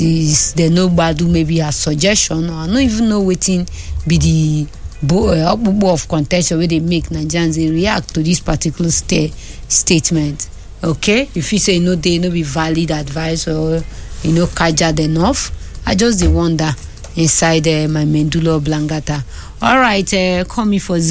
is there nobody maybe a suggestion, or I don't even know waiting be the of contention where they make Nigerians they react to this particular statement. Okay, if you say no, they no be valid advice or cajad enough. I just the wonder inside my medulla oblongata. All right, call me for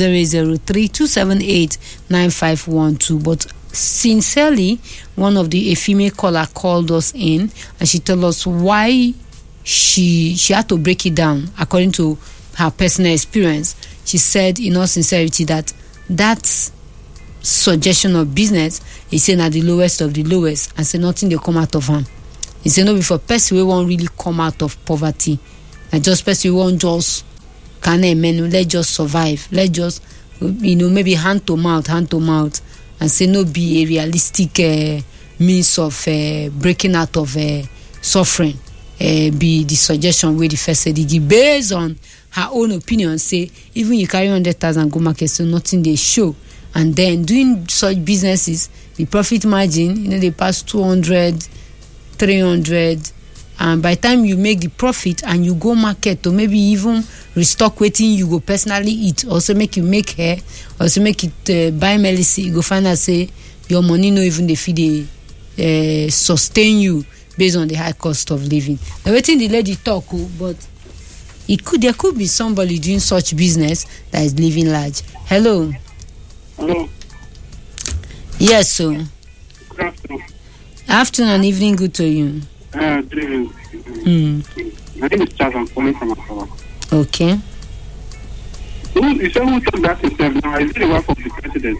003-278-9512. But sincerely, one of a female caller called us in and she told us why she had to break it down according to her personal experience. She said in all sincerity that suggestion of business is saying at the lowest of the lowest and say nothing they come out of him. He said no before person we won't really come out of poverty. And just person we won't just let's just survive. Let's just maybe hand to mouth and say no be a realistic means of breaking out of suffering. Be the suggestion where the first said based on her own opinion, say even you carry 100,000 go market, so nothing they show. And then doing such businesses, the profit margin, they pass 200, 300, and by the time you make the profit and you go market to maybe even restock waiting, you go personally eat, also make you make hair, also make it buy medicine, you go find out say your money no even they feed sustain you based on the high cost of living. Now waiting the lady talk, but there could be somebody doing such business that is living large. Hello. Hello. Yes, sir. Good afternoon. Afternoon and evening, good to you. Good evening. My name is Charles. I'm calling from Akaba. Okay. You said who took that himself now? Is it the wife of the president?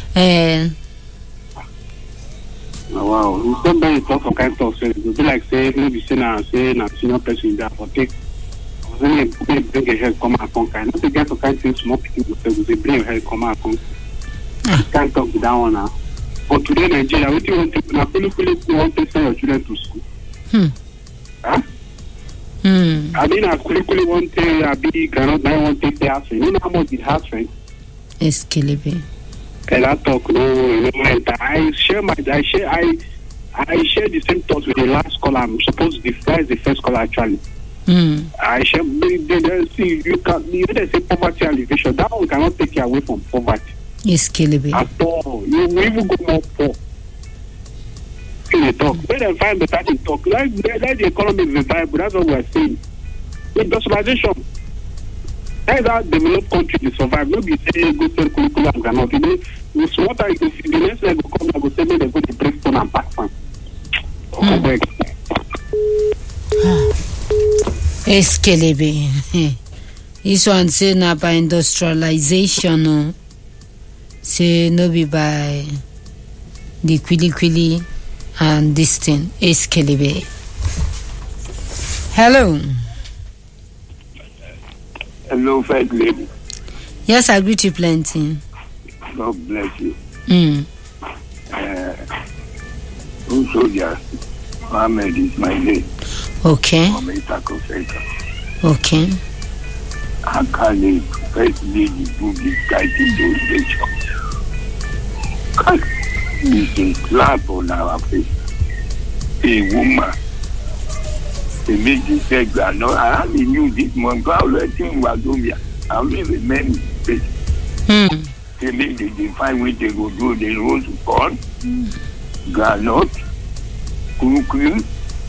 Oh, wow. You said that you talk for kind of thing. It would be like say maybe say na senior person there for take. When they bring a head come and come kind. Not to get to kind things small people say they bring a head come and come. Can't talk with that one now. But today Nigeria, what do you want to want to send your children to school? Huh? I mean, I quickly want to be cannot I want to pay house. You know how much it has rent? It's killing. And I talk no, I share the same thoughts with the last caller. I'm supposed to the first caller actually. I share see you say poverty alleviation. That one cannot take you away from poverty. It's killing. At all. You even go more poor. They talk. When they find the time to talk, let the economy is viable. That's what we are saying. Industrialization. That's how developed countries survive. Nobody say go sell curriculum cannot. With water, you can see the next level come and go say they go to Brixton and back from. Eskelebe. This one say na by industrialization, no. Say no be by the quili and this thing. Eskelebe. Hello. Hello, first lady. Yes, I greet you plenty. God bless you. Soldier, Mohammed is my name. Okay. From Itako Center. Okay. I can't live. First lady do this guy to do the job. We can slap on our face. A woman. They make the sex. I hardly knew this month. I already was over. I only remember this. They make the define what they go do. They rose corn, granite, kuru,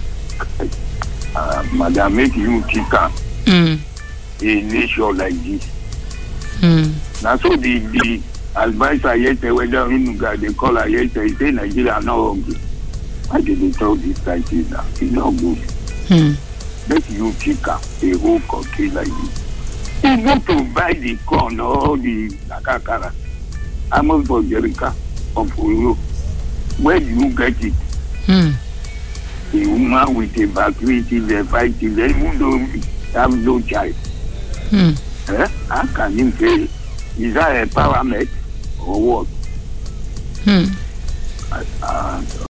Madam, make you kick up a nation like this. Now, so the advisor yesterday, whether they call her yesterday, say Nigeria are not hungry. Why did they tell this like this now? It's not good. Make you kick up a whole country like this. You go to buy the corn or the nakakara. I'm on for Jerica of Oro. Where do you get it? A woman with a battery till they fight till they even don't have no child. How can you say, is that a empowerment or what?